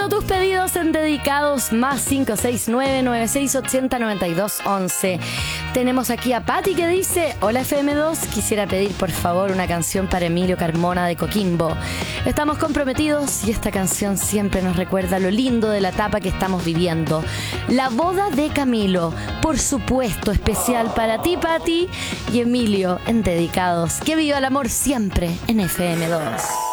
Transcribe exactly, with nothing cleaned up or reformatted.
Tus pedidos en dedicados más cinco seis nueve, nueve seis ocho cero, nueve dos once. Tenemos aquí a Patti que dice: hola F M dos, quisiera pedir por favor una canción para Emilio Carmona de Coquimbo. Estamos comprometidos y esta canción siempre nos recuerda lo lindo de la etapa que estamos viviendo. La boda de Camilo, por supuesto, especial para ti Patti y Emilio en dedicados. Que viva el amor siempre en F M dos.